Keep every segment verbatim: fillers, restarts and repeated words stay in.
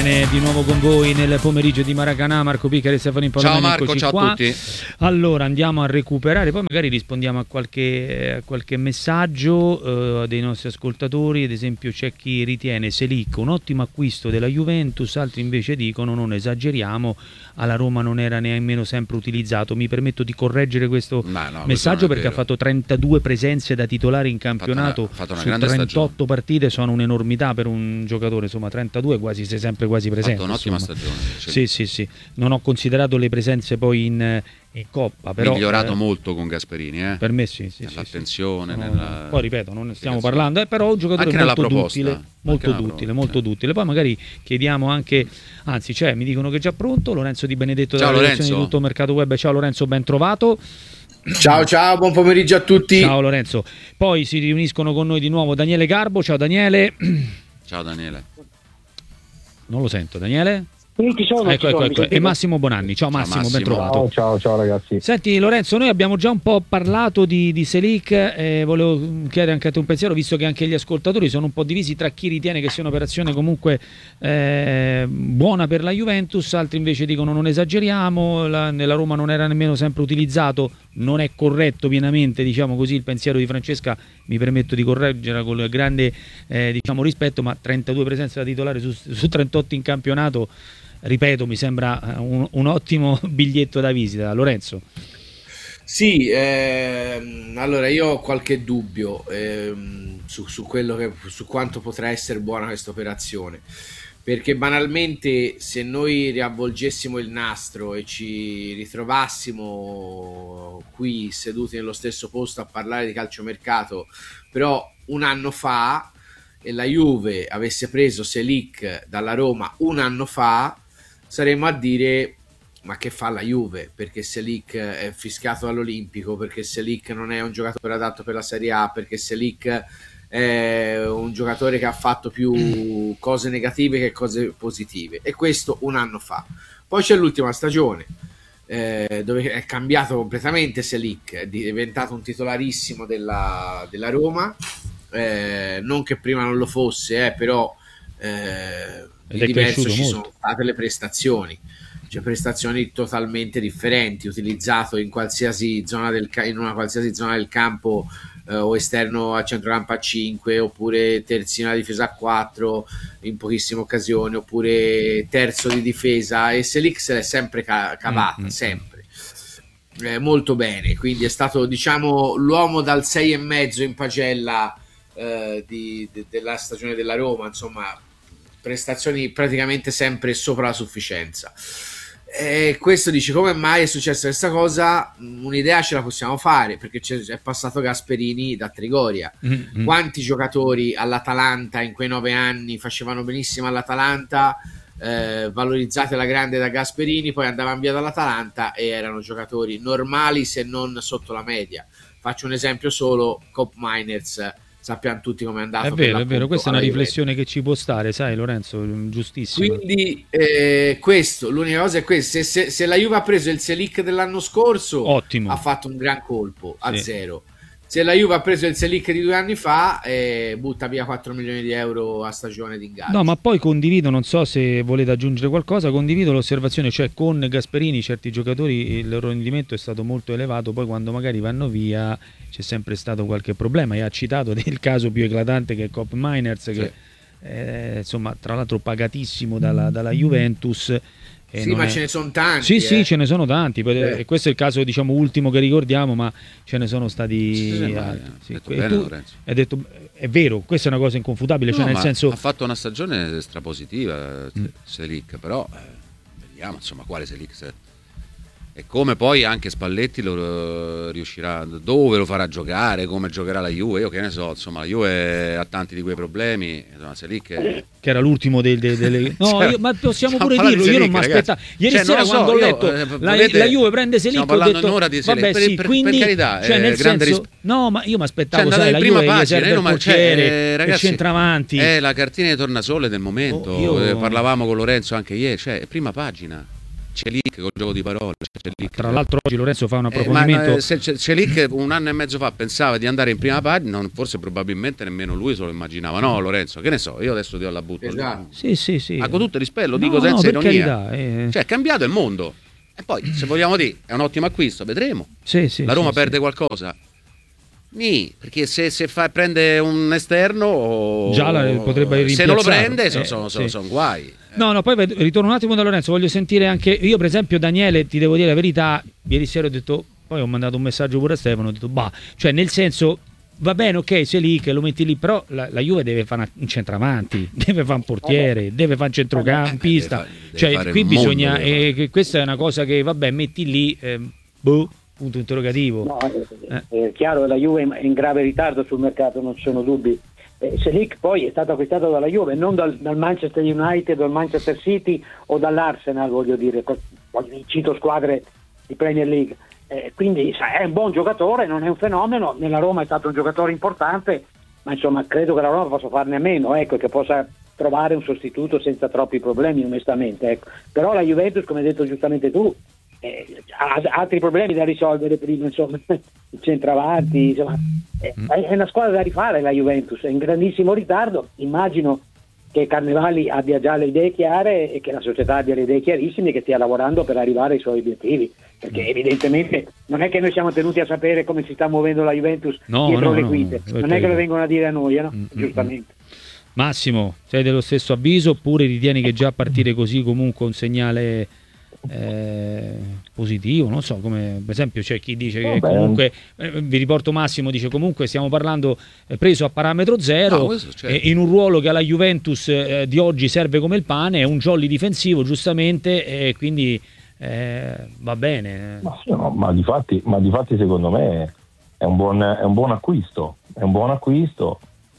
Bene, di nuovo con voi nel pomeriggio di Maracanã, Marco Piccari e Stefano Impallone. Ciao Marco, ciao qua. a tutti. Allora andiamo a recuperare, poi magari rispondiamo a qualche, a qualche messaggio eh, dei nostri ascoltatori. Ad esempio c'è chi ritiene Selic un ottimo acquisto della Juventus, altri invece dicono non esageriamo, alla Roma non era nemmeno sempre utilizzato. Mi permetto di correggere questo no, no, messaggio perché vero. ha fatto trentadue presenze da titolare in campionato, ha fatto una, ha fatto una su grande trentotto stagione. partite, sono un'enormità per un giocatore, insomma trentadue quasi sei sempre quasi presente. Ha fatto un'ottima insomma. stagione. Sì, sì, sì. Non ho considerato le presenze poi in, in Coppa, però migliorato eh, molto con Gasperini, eh? Per me sì, sì, nell'attenzione, sì, sì. nella... Poi ripeto, non ne stiamo parlando, eh, però un giocatore anche molto proposta, duttile, molto anche duttile, molto duttile. Poi magari chiediamo anche, anzi c'è, mi dicono che è già pronto Lorenzo Di Benedetto Ciao, della redazione Lorenzo. di Tutto Mercato Web. Ciao Lorenzo, ben trovato. Ciao ciao, buon pomeriggio a tutti. Ciao Lorenzo. Poi si riuniscono con noi di nuovo Daniele Garbo. Ciao Daniele. Ciao Daniele. Non lo sento, Daniele? Sì, ci sono, ecco, ci ecco, sono, ecco. E Massimo Bonanni. Ciao Massimo, Massimo. ben trovato. Ciao, ciao, ciao ragazzi. Senti Lorenzo, noi abbiamo già un po' parlato di, di Selic, eh, volevo chiedere anche a te un pensiero, visto che anche gli ascoltatori sono un po' divisi tra chi ritiene che sia un'operazione comunque eh, buona per la Juventus, altri invece dicono non esageriamo, la, nella Roma non era nemmeno sempre utilizzato, non è corretto pienamente, diciamo così, il pensiero di Francesca, mi permetto di correggere con grande eh, diciamo, rispetto, ma trentadue presenze da titolare su, su trentotto in campionato, ripeto, mi sembra un, un ottimo biglietto da visita. Lorenzo? Sì, ehm, allora io ho qualche dubbio ehm, su, su quello che, su quanto potrà essere buona questa operazione, perché banalmente se noi riavvolgessimo il nastro e ci ritrovassimo qui seduti nello stesso posto a parlare di calciomercato, però un anno fa, e la Juve avesse preso Selic dalla Roma un anno fa, saremmo a dire ma che fa la Juve, perché Selic è fischiato all'Olimpico, perché Selic non è un giocatore adatto per la Serie A, perché Selic è un giocatore che ha fatto più cose negative che cose positive, e questo un anno fa. Poi c'è l'ultima stagione eh, dove è cambiato completamente Selic, è diventato un titolarissimo della, della Roma, eh, non che prima non lo fosse, eh, però eh, di diverso ci molto. sono state le prestazioni, cioè prestazioni totalmente differenti, utilizzato in qualsiasi zona del in una qualsiasi zona del campo, eh, o esterno a centrocampo a cinque, oppure terzino a difesa a quattro in pochissime occasioni, oppure terzo di difesa, e Selic se l'è sempre ca- cavata, mm-hmm. sempre eh, molto bene, quindi è stato, diciamo, l'uomo dal sei e mezzo in pagella eh, di, de- della stagione della Roma, insomma prestazioni praticamente sempre sopra la sufficienza. E questo dice come mai è successa questa cosa. Un'idea ce la possiamo fare, perché c'è, è passato Gasperini da Trigoria. Mm-hmm. Quanti giocatori all'Atalanta in quei nove anni facevano benissimo all'Atalanta, eh, valorizzati alla grande da Gasperini, poi andavano via dall'Atalanta e erano giocatori normali se non sotto la media. Faccio un esempio solo: Cop Miners, sappiamo tutti come è andato. È vero, è vero, questa è una riflessione che ci può stare, sai Lorenzo, giustissimo. Quindi eh, questo, l'unica cosa è questa: se, se, se la Juve ha preso il Selic dell'anno scorso, ottimo, ha fatto un gran colpo a sì. zero. Se la Juve ha preso il Selic di due anni fa, eh, butta via quattro milioni di euro a stagione di ingaggio. No, ma poi condivido, non so se volete aggiungere qualcosa, condivido l'osservazione, cioè con Gasperini certi giocatori il loro rendimento è stato molto elevato, poi quando magari vanno via c'è sempre stato qualche problema, e ha citato il caso più eclatante che è Cop Miners, che sì. eh, insomma tra l'altro pagatissimo dalla, dalla Juventus. E sì, ma è... ce ne sono tanti. Sì, eh. sì, ce ne sono tanti. Eh. E questo è il caso, diciamo, ultimo che ricordiamo, ma ce ne sono stati. Sì, sì, altri. Sì. Detto bene, tu hai detto, è vero, questa è una cosa inconfutabile. No, cioè nel senso... ha fatto una stagione strapositiva, mm. Selic, però eh, vediamo insomma quale Selic. Se... E come poi anche Spalletti lo riuscirà, dove lo farà giocare, come giocherà la Juve, io che ne so, insomma la Juve ha tanti di quei problemi, insomma Selic è... che era l'ultimo del, del, delle... no, cioè, io, ma possiamo pure dirlo, io non mi aspettavo ieri cioè, sera so, quando ho io, letto eh, la, vedete, la Juve prende Selic, ho detto un'ora di Selic, vabbè per, sì, per, quindi per carità, cioè, nel senso, risp... no, ma io mi aspettavo, cioè, sai, la prima Juve pagina, gli serve il portiere, cioè, ragazzi, il centravanti, è la cartina di tornasole del momento. oh, io... parlavamo con Lorenzo anche ieri, cioè prima pagina Selic Celic col gioco di parole. Celic. Tra l'altro oggi Lorenzo fa un Eh, approfondimento. ma, eh, se Celic un anno e mezzo fa pensava di andare in prima pagina, non, forse probabilmente nemmeno lui se lo immaginava. No, Lorenzo, che ne so, io adesso ti ho la butto. Esatto. Sì, sì, sì. Ma con tutto il rispetto, lo No, dico no, senza per ironia. carità, eh. Cioè, è cambiato il mondo. E poi, se vogliamo dire, è un ottimo acquisto, vedremo. Sì, sì, La Roma sì, perde sì. qualcosa? Nì, perché se, se fa, prende un esterno o- Già la- potrebbe se non lo rimpiazzarlo. prende sono, Eh, sono, sì. sono, sono guai. No, no, poi ved- ritorno un attimo da Lorenzo, voglio sentire anche io, per esempio, Daniele, ti devo dire la verità, ieri sera ho detto, poi ho mandato un messaggio pure a Stefano, ho detto, bah, cioè nel senso, va bene, ok, sei lì, che lo metti lì, però la, la Juve deve fare un centravanti, deve fare un portiere, deve fare un centrocampista, Deve fare- deve cioè fare qui il mondo, bisogna, deve fare. eh, che questa è una cosa che, vabbè, metti lì, eh, boh, punto interrogativo. No, è, è chiaro che la Juve è in grave ritardo sul mercato, non ci sono dubbi. Eh, Selic poi è stato acquistato dalla Juve, non dal, dal Manchester United, dal Manchester City o dall'Arsenal, voglio dire, cito squadre di Premier League. Eh, quindi sai, è un buon giocatore, non è un fenomeno, nella Roma è stato un giocatore importante, ma insomma credo che la Roma possa farne a meno, ecco, che possa trovare un sostituto senza troppi problemi, onestamente. Ecco. Però la Juventus, come hai detto giustamente tu, Eh, ha altri problemi da risolvere prima, insomma, il centravanti, insomma, è, è una squadra da rifare la Juventus, è in grandissimo ritardo. Immagino che Carnevali abbia già le idee chiare e che la società abbia le idee chiarissime e che stia lavorando per arrivare ai suoi obiettivi, perché evidentemente non è che noi siamo tenuti a sapere come si sta muovendo la Juventus No, dietro no, le no, quinte, no, non è che lo vengono a dire a noi, no? Mm, Giustamente. Massimo, sei dello stesso avviso oppure ritieni che già a partire così comunque un segnale eh, positivo? Non so, come per esempio c'è chi dice che Vabbè. comunque, eh, vi riporto Massimo, dice comunque stiamo parlando eh, preso a parametro zero, No, questo certo. eh, in un ruolo che alla Juventus eh, di oggi serve come il pane, è un jolly difensivo giustamente, e quindi eh, va bene. Ma, sì, no, ma difatti, ma difatti secondo me è un buon, è un buon acquisto, è un buon acquisto.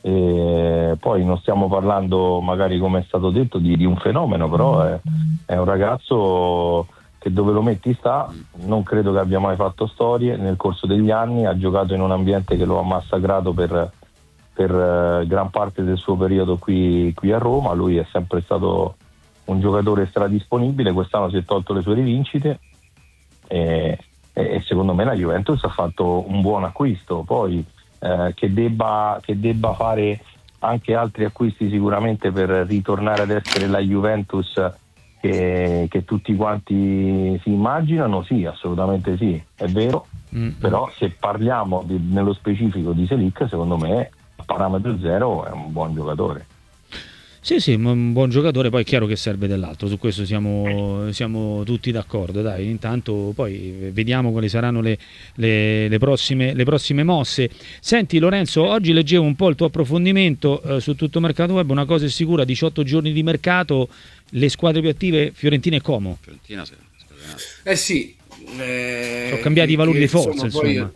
E poi non stiamo parlando, magari come è stato detto, di, di un fenomeno, però è, è un ragazzo che dove lo metti sta. Non credo che abbia mai fatto storie nel corso degli anni, ha giocato in un ambiente che lo ha massacrato per, per eh, gran parte del suo periodo qui, qui a Roma. Lui è sempre stato un giocatore stradisponibile, quest'anno si è tolto le sue rivincite e, e secondo me la Juventus ha fatto un buon acquisto. Poi eh, che debba, che debba fare anche altri acquisti sicuramente per ritornare ad essere la Juventus che, che tutti quanti si immaginano, sì, assolutamente sì, è vero. Mm-hmm. Però se parliamo di, nello specifico di Selic, secondo me a parametro zero è un buon giocatore. Sì, sì, un buon giocatore, poi è chiaro che serve dell'altro, su questo siamo, siamo tutti d'accordo. Dai, intanto poi vediamo quali saranno le, le, le, prossime, le prossime mosse. Senti Lorenzo, oggi leggevo un po' il tuo approfondimento eh, su Tutto Mercato Web, una cosa è sicura, diciotto giorni di mercato, le squadre più attive Fiorentina e Como. Fiorentina si è scatenata. Eh sì. Eh, Sono cambiati i valori di forza, insomma. insomma.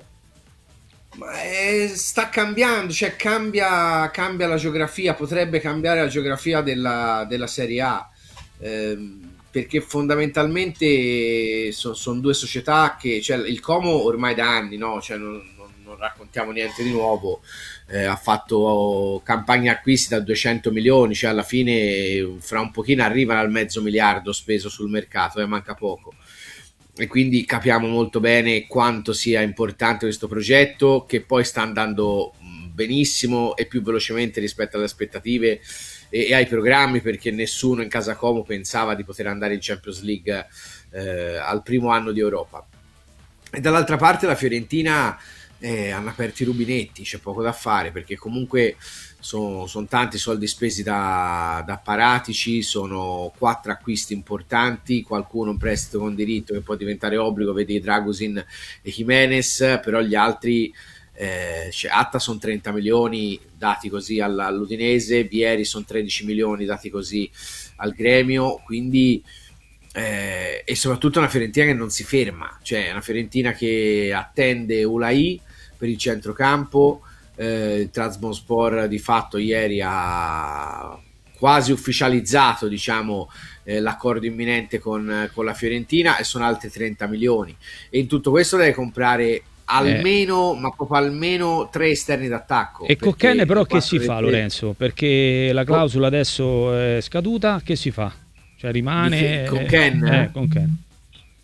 Ma eh, sta cambiando, cioè cambia, cambia la geografia, potrebbe cambiare la geografia della, della Serie A, ehm, perché fondamentalmente sono son due società che, cioè il Como ormai da anni, no? Cioè non, non, non raccontiamo niente di nuovo, eh, ha fatto campagne acquisti da duecento milioni, cioè alla fine fra un pochino arrivano al mezzo miliardo speso sul mercato, e eh, manca poco. E quindi capiamo molto bene quanto sia importante questo progetto, che poi sta andando benissimo e più velocemente rispetto alle aspettative e, e ai programmi, perché nessuno in casa Como pensava di poter andare in Champions League eh, al primo anno di Europa. E dall'altra parte la Fiorentina eh, hanno aperto i rubinetti, c'è poco da fare, perché comunque sono son tanti soldi spesi da, da Paratici, sono quattro acquisti importanti, qualcuno un prestito con diritto che può diventare obbligo, vedi Dragusin e Jimenez, però gli altri, eh, cioè Atta sono trenta milioni dati così all'Udinese, Vieri sono tredici milioni dati così al Gremio, quindi eh, e soprattutto una Fiorentina che non si ferma, cioè una Fiorentina che attende Ulai per il centrocampo. Eh, il Trabzonspor di fatto ieri ha quasi ufficializzato, diciamo, eh, l'accordo imminente con, con la Fiorentina, e sono altri trenta milioni, e in tutto questo deve comprare almeno, eh. ma proprio almeno tre esterni d'attacco. E Coccane però che si fa, tre... Lorenzo? Perché la clausola adesso è scaduta, che si fa? Cioè rimane Coccane? Eh, Coccane.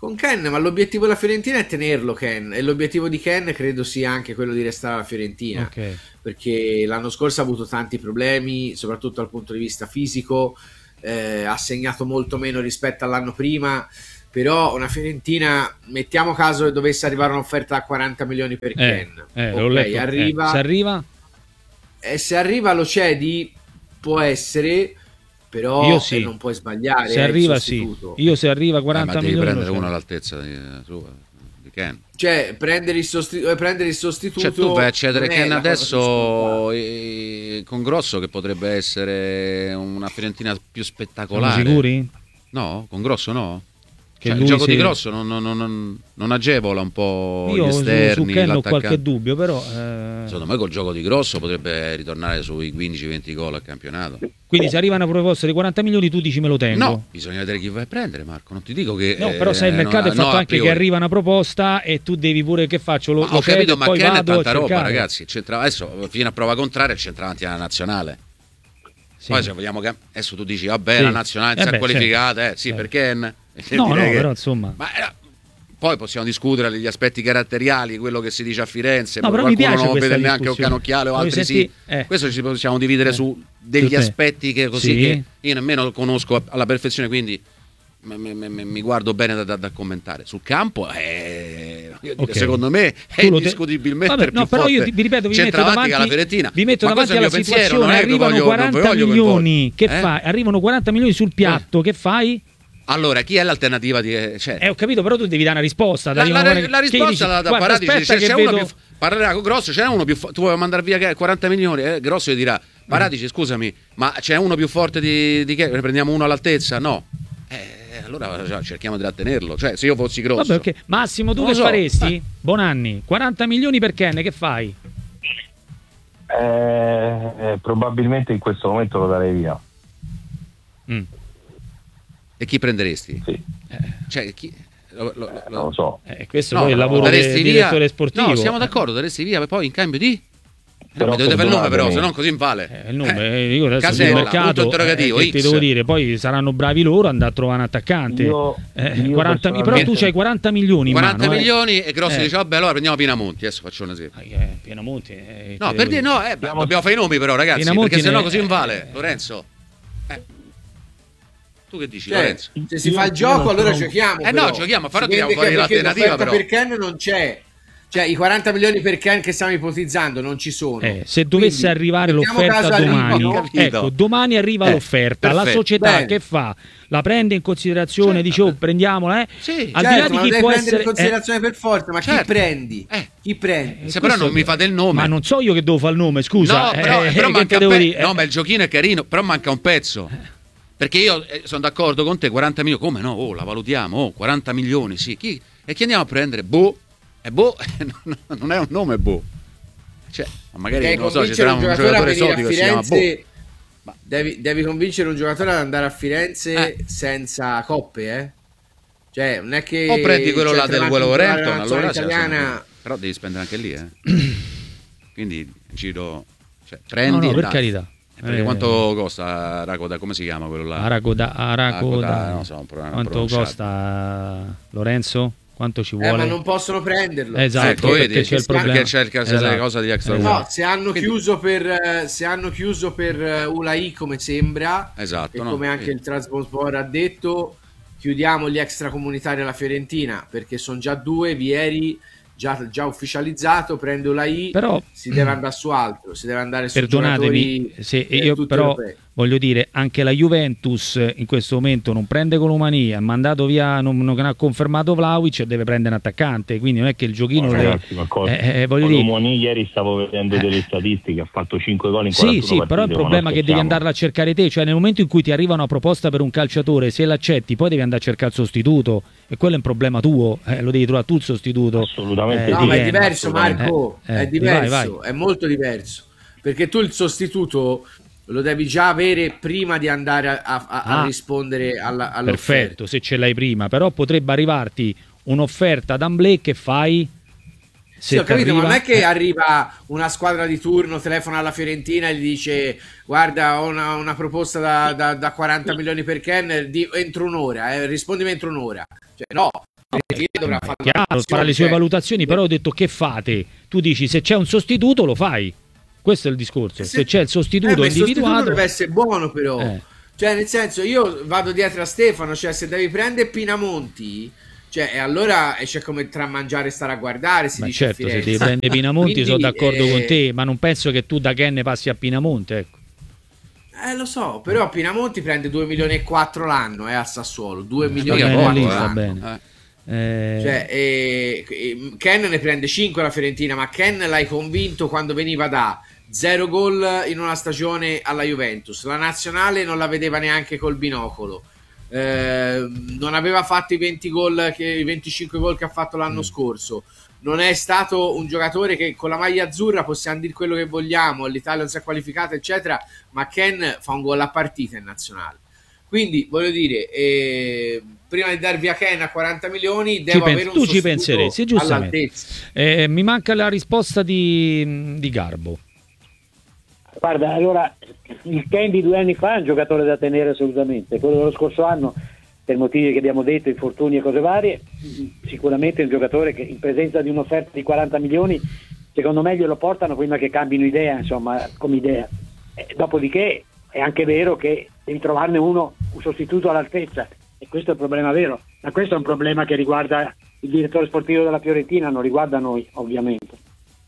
Con Ken, ma l'obiettivo della Fiorentina è tenerlo Ken, e l'obiettivo di Ken credo sia anche quello di restare alla Fiorentina, Okay. perché l'anno scorso ha avuto tanti problemi, soprattutto dal punto di vista fisico, eh, ha segnato molto meno rispetto all'anno prima, però una Fiorentina, mettiamo caso che dovesse arrivare un'offerta a quaranta milioni per Eh, Ken, eh, l'ho ok, letto. arriva, Eh, se arriva? e se arriva lo cedi, può essere, però Io sì. eh, non puoi sbagliare, Se eh, il arriva sì. sostituto. Io se arriva Eh, quaranta ma devi milioni prendere lo uno cedo. all'altezza di, su- di Ken. Cioè, prendere il, sostitu- eh, prendere il sostituto. Cioè tu vai a cedere non è Ken la cosa più adesso scontata. eh, con Grosso, che potrebbe essere una Fiorentina più Siamo spettacolare. sicuri? No, con Grosso no. Che Cioè, lui il gioco si- di Grosso non, non- non- non agevola un po' Io gli su, esterni, su Ken ho l'attaccante. qualche dubbio, però eh, Secondo me col gioco di Grosso potrebbe ritornare sui quindici venti gol al campionato. quindi se arriva una proposta di quaranta milioni tu dici me lo tengo. No, bisogna vedere chi vai a prendere, Marco. Non ti dico che. No, però sai, il eh, mercato no, è fatto no, a anche che priori. arriva una proposta e tu devi pure che faccio lo, Ma lo ho cedo capito, e ma poi Ken è vado a tanta roba, cercare. ragazzi. C'entra- adesso fino a prova contraria c'è davanti alla nazionale. Sì. Poi se vogliamo che adesso tu dici vabbè, Sì. la nazionale Eh si è beh, qualificata, eh, sì, certo. per Ken. No, no, Direi che- però insomma. Ma eh, poi possiamo discutere degli aspetti caratteriali, quello che si dice a Firenze, No, poi però mi qualcuno piace non questa vede neanche un discussione. canocchiale o Voglio altri senti- sì. eh. Questo ci possiamo dividere Eh. su degli Tutte. aspetti che così Sì. che io nemmeno conosco alla perfezione, quindi mi, mi- mi- mi guardo bene da, da- da commentare. Sul campo, eh, io dire, Ok. secondo me è Tu lo te- indiscutibilmente Vabbè, più no, però forte io ti- vi ripeto, vi metto centravanti che davanti, la Fiorentina. vi metto Ma davanti questo è il alla mio pensiero, situazione, non è che arrivano voglio- non quaranta voglio milioni, che coinvolgere. Eh? fai? Arrivano quaranta milioni sul piatto, che fai? Allora, chi è l'alternativa di cioè, Eh, ho capito, però tu devi dare una risposta. La, dai, la- una- la che gli risposta dici, la da guarda, Paratici, aspetta se che c'è vedo- uno più parlerà con Grosso, c'è uno più fo- tu vuoi mandare via che quaranta milioni, eh, Grosso gli dirà Paratici, scusami, ma c'è uno più forte di, di che? Ne prendiamo uno all'altezza? No. Eh, allora cioè, cerchiamo di trattenerlo, cioè se io fossi Grosso. Vabbè, ok. Massimo, tu Non che lo so, faresti? eh. Bonanni, quaranta milioni per Ken, che fai? Eh, eh, probabilmente in questo momento lo darei via. Mm. E chi prenderesti? Sì, Cioè, chi lo, lo- lo- non lo so. Eh, questo No, poi è il lavoro del daresti via- direttore sportivo. No, siamo d'accordo, daresti via, ma poi in cambio di Eh, Però mi dovete fare il nome, però, perdonatemi. se no così non vale. Eh, il nome, Eh, io adesso Casella, sul mercato, punto interrogativo, eh, che ti X. devo dire, poi saranno bravi loro andare a trovare un attaccante. Io- Eh, io quaranta però tu personalmente- c'hai quaranta milioni in quaranta mano, eh. milioni e Grossi Eh. dice vabbè allora prendiamo Pinamonti, adesso faccio un esempio. Ah, eh, Pienamonti, eh, No, che per devo dire no, eh, beh, dobbiamo fare i nomi però ragazzi, Pinamonti perché sennò ne- così non vale, eh. Lorenzo. Eh. Tu che dici, Cioè, Lorenzo? se si Io- fa il io gioco non allora sono- giochiamo. Eh però. no, giochiamo, però Si tiriamo vede fuori che- perché l'alternativa, l'offerta però. per Ken non c'è. Cioè i quaranta milioni per Ken che stiamo ipotizzando non ci sono. Eh, se dovesse Quindi, arrivare mettiamo l'offerta caso domani, arrivino. Capito. ecco, domani arriva Eh, l'offerta, la perfetto. società Bene. che fa? La prende in considerazione, Certo. dice oh, prendiamola, eh? Sì, Al di là Certo, di ma lo chi devi può prendere essere in considerazione per forza, ma Certo. chi prendi? Eh. Chi prendi? eh, Se però questo- non mi fate il nome. Ma non so io che devo fare il nome, scusa. No, però, eh, però che manca te un devo pe- dire? no, Eh, ma il giochino è carino, però manca un pezzo. Perché io eh, sono d'accordo con te, quaranta milioni, come no? Oh, la valutiamo, oh, quaranta milioni, sì. Chi? E chi andiamo a prendere? Boh. E boh, non è un nome, boh. Cioè, ma magari Devi non lo so, ci convincere sarà un un giocatore a giocatore venire a esotico che si chiama boh. Firenze. Devi, devi convincere un giocatore ad andare a Firenze Eh. senza coppe, eh? Cioè, non è che O prendi quello cioè, là te del la mangi Wolverhampton, la nazionale allora sì, italiana. sono- però devi spendere anche lì, eh. Quindi giro, cioè, prendi no, no, e per dai. carità. Perché Eh, quanto costa Aracoda? Come si chiama quello là? Aracoda, Aracoda, Aracoda, non so, pro- quanto pronunciato. costa Lorenzo? Quanto ci Eh, vuole? ma non possono prenderlo. Esatto, Ecco, perché vedi, c'è il perché problema. c'è il caso Esatto. delle cose di extra Esatto. No, se hanno Quindi- chiuso per eh, se hanno chiuso per eh, Ulai come sembra, Esatto, e no? come anche Sì. il Trabzonspor ha detto, chiudiamo gli extracomunitari alla Fiorentina perché sono già due, Vieri già, già ufficializzato, prende Ulai, Però si deve andare su altro, si deve andare su perdonatemi giocatori se eh, io tutti però europei. voglio dire anche la Juventus in questo momento non prende Colomania, ha mandato via, non, non ha confermato Vlahovic e deve prendere un attaccante, quindi non è che il giochino No, le- ragazzi, ma cosa- eh, eh, voglio dire Colomoni ieri stavo vedendo delle statistiche, ha fatto cinque gol in sì, quarantuno sì, partite, però il ma problema non è che devi scherziamo. andarla a cercare te, cioè nel momento in cui ti arriva una proposta per un calciatore, se l'accetti poi devi andare a cercare il sostituto e quello è un problema tuo, eh, lo devi trovare tu il sostituto. Assolutamente Eh, No, sì. ma è Ken, diverso, assolutamente. Marco, Eh, eh, è diverso, vai, vai. è molto diverso, perché tu il sostituto lo devi già avere prima di andare a, a- a- a Ah. rispondere alla, all'offerta. Perfetto, se ce l'hai prima, però potrebbe arrivarti un'offerta d'Amblè che fai Sì, ho ti capito, ma non è che eh, arriva una squadra di turno, telefona alla Fiorentina e gli dice guarda ho una, una proposta da, da- da quaranta milioni per Ken, di- entro un'ora, eh, rispondimi entro un'ora. Cioè, no, dovrà fare chiaro, farà le sue cioè, valutazioni, però ho detto che fate? Tu dici se c'è un sostituto lo fai. Questo è il discorso. Se, se c'è il sostituto eh, individuato, il sostituto deve essere buono, però. Eh. Cioè, nel senso, io vado dietro a Stefano, cioè se devi prendere Pinamonti, cioè, e allora c'è come tra mangiare e stare a guardare, si ma dice certo, se devi prendere Pinamonti Quindi, sono d'accordo eh... con te, ma non penso che tu da Ken passi a Pinamonte, ecco. Eh, lo so, però Pinamonti prende due milioni e quattro l'anno, eh, a Sassuolo, due milioni va e bene, quattro lì, l'anno. va bene. Eh... Cioè, eh, eh, Ken ne prende cinque la Fiorentina, ma Ken l'hai convinto quando veniva da zero gol in una stagione alla Juventus, la nazionale non la vedeva neanche col binocolo, eh, non aveva fatto i venti gol che, i venticinque gol che ha fatto l'anno mm. scorso, non è stato un giocatore che con la maglia azzurra possiamo dire quello che vogliamo, l'Italia non si è qualificata eccetera, ma Ken fa un gol a partita in nazionale. Quindi voglio dire, eh, prima di dar via Ken a quaranta milioni devo ci avere un tu ci penseresti, giustamente. Eh, mi manca la risposta di, di Garbo. Guarda, allora il Ken di due anni fa è un giocatore da tenere assolutamente, quello dello scorso anno per motivi che abbiamo detto, infortuni e cose varie, sicuramente è un giocatore che in presenza di un'offerta di quaranta milioni secondo me glielo portano prima che cambino idea, insomma, come idea. Eh, dopodiché è anche vero che devi trovarne uno, un sostituto all'altezza, e questo è il problema vero, ma questo è un problema che riguarda il direttore sportivo della Fiorentina, non riguarda noi ovviamente.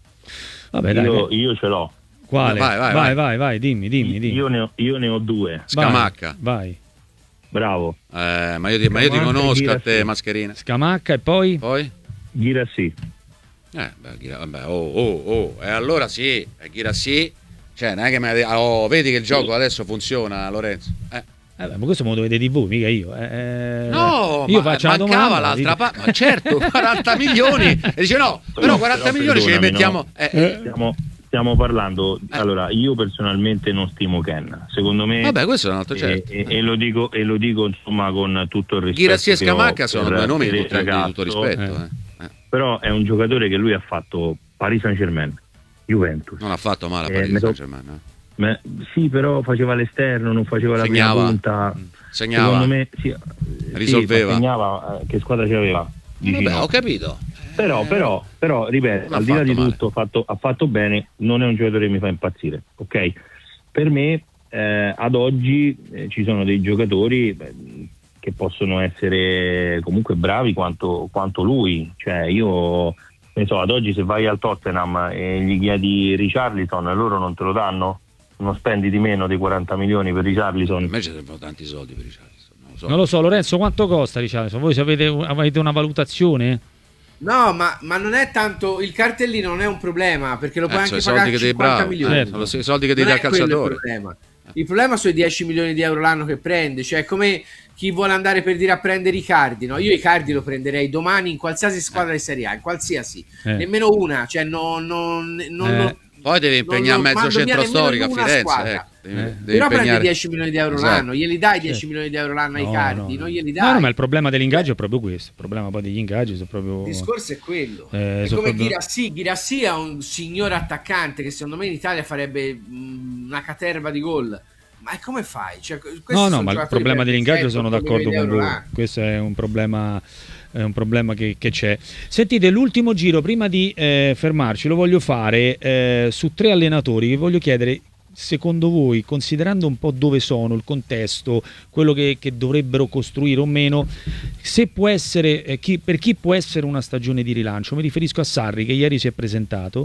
Vabbè, dai, io, io ce l'ho. Quale? Vai, vai, vai, vai, vai, vai, dimmi, dimmi, dimmi. Io ne ho, io ne ho due. Scamacca. Vai. vai. Bravo. Eh, ma, io ti, ma io ti conosco a te, Mascherina. Scamacca e poi? Poi? Ghirassi. Eh, beh, Ghira, vabbè, oh, oh, oh. E allora sì, Ghirassi. Cioè, non è che me la... Oh, vedi che il gioco adesso funziona, Lorenzo. Eh. Eh beh, ma questo me lo dovete dire voi, mica io. Eh, no, io ma faccio mancava la l'altra parte. Ma certo, quaranta milioni. E dice no, però quaranta però milioni ce li mettiamo. No. Eh, eh. Stiamo, stiamo parlando. Eh. Allora, io personalmente non stimo Ken. Secondo me. Vabbè, questo è un altro certo. E, e, e, lo dico, e lo dico insomma con tutto il rispetto. Ghirassi e Scamacca sono due nomi di tutto, ragazzo, di tutto rispetto. Eh. Eh. Però è un giocatore che lui ha fatto Paris Saint-Germain, Juventus. Non ha fatto male a Eh, Paris Saint-Germain. Eh. Ma, sì, però faceva l'esterno, non faceva segnava. la prima punta. Segnava. Secondo me sì, risolveva. Sì, segnava, che squadra c'aveva? Vabbè, ho capito. Però, però, però ripeto, al di là di male. tutto fatto, ha fatto bene, non è un giocatore che mi fa impazzire, ok? Per me eh, ad oggi eh, ci sono dei giocatori beh, che possono essere comunque bravi quanto, quanto lui, cioè io ne so, ad oggi se vai al Tottenham e gli chiedi Richarlison, loro non te lo danno? Non spendi di meno dei quaranta milioni per Richarlison? A me ci servono tanti soldi per Richarlison. Non lo so, non lo so Lorenzo, quanto costa Richarlison? Voi avete, avete una valutazione? No, ma, ma non è tanto il cartellino, non è un problema perché lo puoi eh, anche sono pagare i soldi che cinquanta devi milioni. bravo. Eh, sono i soldi che devi dare al calciatore. Il problema. il problema sono i dieci milioni di euro l'anno che prende, cioè come chi vuole andare per dire a prendere Icardi, no? Io Icardi lo prenderei domani in qualsiasi squadra di Serie A, in qualsiasi, eh. nemmeno una, cioè non, non, non eh. lo, poi devi impegnare mezzo centro storico a Firenze, eh. Devi, eh. devi però impegnare... prendi dieci milioni di euro esatto. l'anno, glieli dai dieci sì. milioni di euro l'anno ai no, Icardi, no, non no. glieli dai. No, no, ma il problema dell'ingaggio è proprio questo, il problema poi degli ingaggi sono proprio... Il discorso è quello, eh, è come proprio... Ghirassi, Ghirassi è un signore attaccante che secondo me in Italia farebbe mh, una caterva di gol. Ma come fai? Cioè, no, no, ma il problema dell'ingaggio sono d'accordo con voi. Questo è un problema, è un problema che, che c'è. Sentite, l'ultimo giro, prima di eh, fermarci, lo voglio fare eh, su tre allenatori. Vi voglio chiedere, secondo voi, considerando un po' dove sono, il contesto, quello che, che dovrebbero costruire o meno, se può essere, eh, chi, per chi può essere una stagione di rilancio? Mi riferisco a Sarri, che ieri si è presentato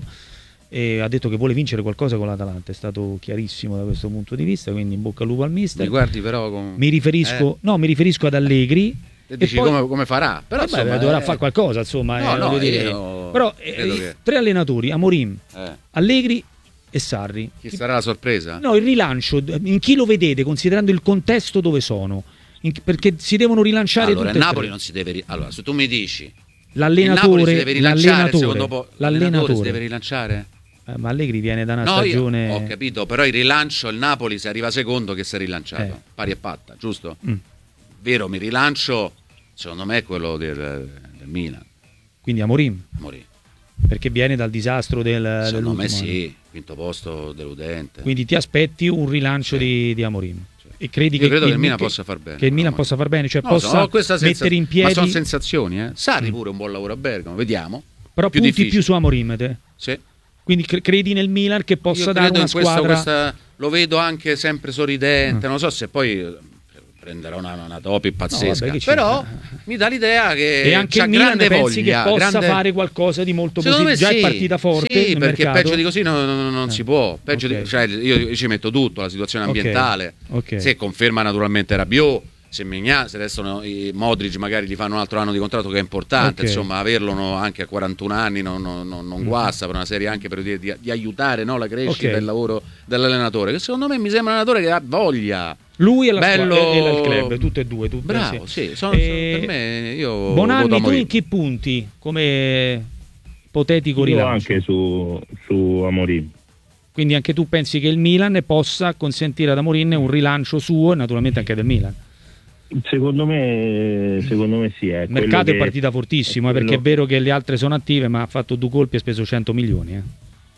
e ha detto che vuole vincere qualcosa con l'Atalanta, è stato chiarissimo da questo punto di vista, quindi in bocca al lupo al mister. Mi guardi però con... mi riferisco, eh. no, mi riferisco ad Allegri. E dici poi, come, come farà? Però vabbè, insomma, dovrà eh... fare qualcosa, insomma, no, eh, no, dire. Io... Però eh, che... tre allenatori, Amorim, eh. Allegri e Sarri. Chi sarà la sorpresa? No, il rilancio, in chi lo vedete, considerando il contesto dove sono? In, perché si devono rilanciare allora, tutte il Napoli tre. non si deve ri... allora, se tu mi dici l'allenatore, si deve rilanciare, l'allenatore, secondo po- l'allenatore. l'allenatore si deve rilanciare? Eh, ma Allegri viene da una no, stagione... io ho capito, però il rilancio, il Napoli se arriva secondo che si è rilanciato, eh. pari e patta, giusto? Mm. Vero, mi rilancio, secondo me è quello del, del Milan. Quindi Amorim? Amorim. Perché viene dal disastro del, secondo me dell'ultimo sì, anno. Quinto posto deludente. Quindi ti aspetti un rilancio sì. di, di Amorim. Sì. E credi Io che credo il, che il Milan che, possa far bene. che il Milan no, possa far bene, cioè no, possa so, questa senza... mettere in piedi. Ma sono sensazioni, eh. Sarri pure un buon lavoro a Bergamo, vediamo. Però più punti difficile. più su Amorim te. Sì. Quindi cre- credi nel Milan che possa Io dare credo una in questo, squadra. questa, lo vedo anche sempre sorridente, Mm. non so se poi prenderà una, una topi pazzesca, vabbè, che però c'entra? mi dà l'idea che E anche c'ha il Milan grande pensi voglia, che possa grande... fare qualcosa di molto Secondo positivo. me Già sì, è partita forte sì, nel perché mercato. peggio di così non, non- non Eh. si può. Peggio Ok. di, cioè, io, io ci metto tutto, la situazione Ok, ambientale. ok. Se conferma naturalmente Rabiot, se Mignan, se restano i Modric magari gli fanno un altro anno di contratto, che è importante, Ok. insomma, averlo no, anche a quarantuno anni non, non- non- non Mm. guasta per una serie, anche per dire di, di aiutare, no, la crescita Ok. del lavoro dell'allenatore, che secondo me mi sembra un allenatore che ha voglia. Lui e la Bello... squadra e il club, tutte e due. Tu Bravo, pensi? sì, sono, E- per me io voto Bonanni, tu Amorim. in che punti come ipotetico Io rilancio? anche su, su Amorim. Quindi anche tu pensi che il Milan possa consentire ad Amorim un rilancio suo e naturalmente anche del Milan. Secondo me, secondo me sì. È Il mercato quello è partita che- fortissimo, eh, quello- perché è vero che le altre sono attive, ma ha fatto due colpi e ha speso cento milioni. Eh.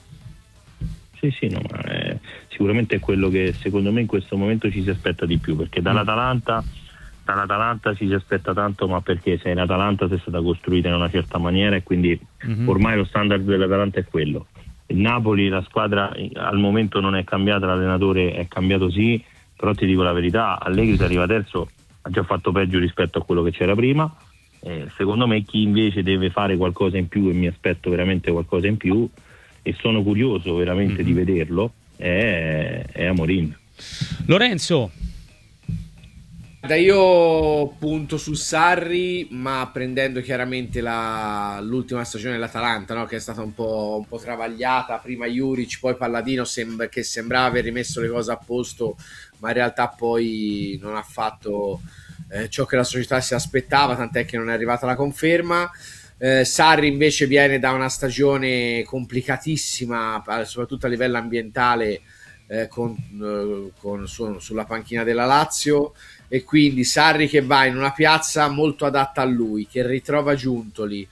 Sì, sì, no, ma è- sicuramente è quello che secondo me in questo momento ci si aspetta di più, perché dall'Atalanta, dall'Atalanta ci si aspetta tanto, ma perché se l'Atalanta si è stata costruita in una certa maniera e quindi Mhm. ormai lo standard dell'Atalanta è quello. Il Napoli, la squadra eh, al momento non è cambiata, l'allenatore è cambiato sì, però ti dico la verità, Allegri se arriva terzo ha già fatto peggio rispetto a quello che c'era prima. Eh, secondo me chi invece deve fare qualcosa in più, e mi aspetto veramente qualcosa in più e sono curioso veramente Mhm. di vederlo, è, è Amorim. Lorenzo, Da io punto su Sarri, ma prendendo chiaramente la- l'ultima stagione dell'Atalanta, no? Che è stata un po', un po' travagliata, prima Juric, poi Palladino, sem- che sembrava aver rimesso le cose a posto, ma in realtà poi non ha fatto eh, ciò che la società si aspettava, tant'è che non è arrivata la conferma. Eh, Sarri invece viene da una stagione complicatissima, eh, soprattutto a livello ambientale, eh, con, eh, con su- sulla panchina della Lazio, e quindi Sarri che va in una piazza molto adatta a lui, che ritrova Giuntoli,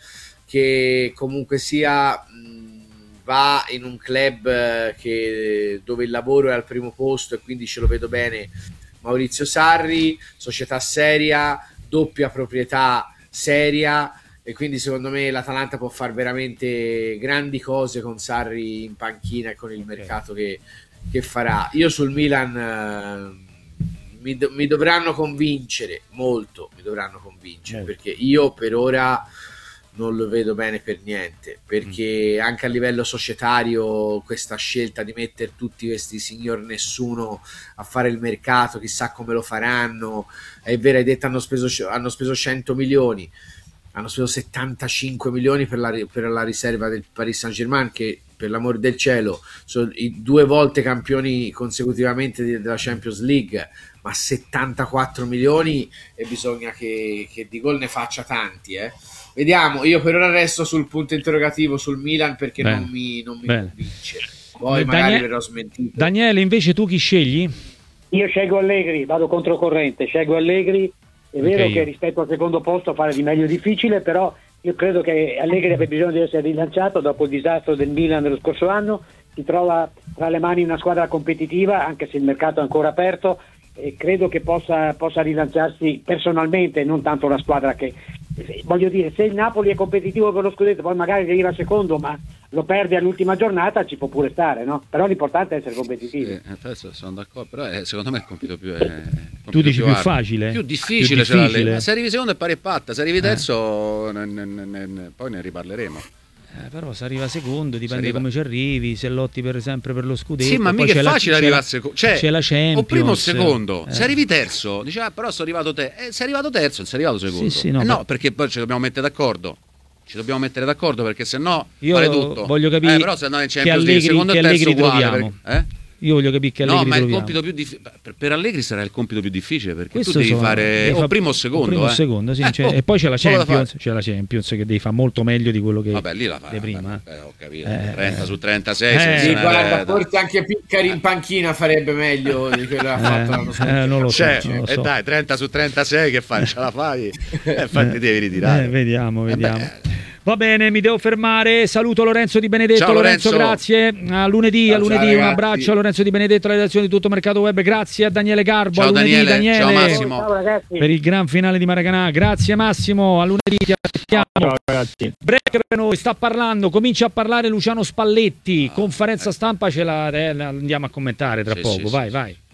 che comunque sia mh, va in un club eh, che, dove il lavoro è al primo posto, e quindi ce lo vedo bene Maurizio Sarri, società seria, doppia proprietà seria, e quindi secondo me l'Atalanta può fare veramente grandi cose con Sarri in panchina e con il mercato che, che farà. Io sul Milan eh, mi, do- mi dovranno convincere molto, mi dovranno convincere, Molto. perché io per ora non lo vedo bene per niente, perché anche a livello societario questa scelta di mettere tutti questi signor nessuno a fare il mercato, chissà come lo faranno. È vero, hai detto hanno speso, hanno speso cento milioni, hanno speso settantacinque milioni per la, ri- per la riserva del Paris Saint-Germain, che per l'amor del cielo sono i due volte campioni consecutivamente di- della Champions League, ma settantaquattro milioni, e bisogna che, che di gol ne faccia tanti, eh. Vediamo, io per ora resto sul punto interrogativo sul Milan, perché Bene. non mi, non mi Bene. convince. Poi Eh, magari Danie- verrò smentito. Daniele, invece tu chi scegli? Io scelgo Allegri, vado controcorrente, scelgo Allegri. È vero Anche che io. rispetto al secondo posto fare di meglio è difficile, però io credo che Allegri abbia bisogno di essere rilanciato dopo il disastro del Milan dello scorso anno. Si trova tra le mani una squadra competitiva, anche se il mercato è ancora aperto, e credo che possa, possa rilanciarsi personalmente, non tanto la squadra che... Voglio dire, se il Napoli è competitivo per lo scudetto, poi magari arriva secondo, ma lo perde all'ultima giornata, ci può pure stare, no? Però l'importante è essere competitivi. Eh, adesso sono d'accordo, però eh, secondo me è il compito più. È, il compito Tu dici più arduo. facile? Più difficile, Più ce l'ha difficile. lei. Ma se arrivi secondo è pari e patta, se arrivi Eh. terzo ne- ne- ne- ne- poi ne riparleremo. Eh, però se arriva secondo, dipende Se arriva- come ci arrivi, se lotti per sempre per lo scudetto. Sì, ma poi mica c'è è la- facile c'è arrivare la- al secondo. Cioè, c'è la Champions. o primo o secondo. Eh. Se arrivi terzo, dici, ah, però sono arrivato te. Eh, sei arrivato terzo, non sei arrivato secondo. Sì, sì, no, Eh, no, ma- perché poi ci dobbiamo mettere d'accordo. Ci dobbiamo mettere d'accordo, perché se no Io vale tutto. voglio capire Eh, però se no in che Champions League, Allegri- secondo e che terzo Allegri uguale. troviamo. perché- eh? Io voglio capire che No, Allegri ma il troviamo. compito più difficile per Allegri sarà il compito più difficile, perché Questo tu devi sono- fare devi o fa- primo o secondo, o primo o eh. secondo, sì, Eh, cioè- oh, e poi c'è la solo da Champions, fare. c'è la Champions che devi fare molto meglio di quello che Vabbè, lì la fai di prima. eh, ho capito. Eh, trenta eh. su trentasei Eh, se Sì, se ne guarda, vede. forse anche Piccari in panchina farebbe meglio di quello che ha fatto l'anno Eh, scorso. eh, non lo so, Cioè, non lo e so. dai, trenta su trentasei che fai? Ce la fai? Eh, infatti devi ritirare. Eh, vediamo, Eh, vediamo. beh, Va bene, mi devo fermare. Saluto Lorenzo Di Benedetto. Ciao, Lorenzo, Lorenzo. grazie. A lunedì, Ciao, a lunedì ciao, un ragazzi. abbraccio a Lorenzo Di Benedetto, alla redazione di Tutto Mercato Web. Grazie a Daniele Garbo. Ciao a lunedì, Daniele, ciao Massimo. Ciao ragazzi. per il gran finale di Maracanã. Grazie Massimo, a lunedì ti aspettiamo. Ciao ragazzi. Break per noi, sta parlando, comincia a parlare Luciano Spalletti. Conferenza stampa ce la, eh, la andiamo a commentare tra Sì, poco. sì, vai, sì, vai.